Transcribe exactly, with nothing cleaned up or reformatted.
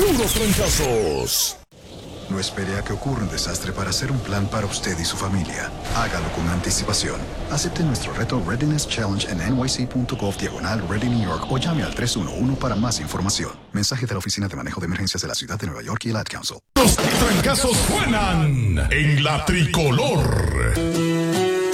puros trancazos. No espere a que ocurra un desastre para hacer un plan para usted y su familia. Hágalo con anticipación. Acepte nuestro reto Readiness Challenge en N Y C punto gov diagonal Ready New York o llame al tres uno uno para más información. Mensaje de la Oficina de Manejo de Emergencias de la Ciudad de Nueva York y el Ad Council. Los trancazos suenan en la tricolor.